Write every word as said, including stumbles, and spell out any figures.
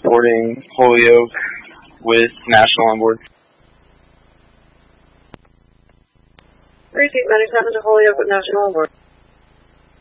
transporting Holyoke with National on board. Repeat, ninety-seven to Holyoke with National on board.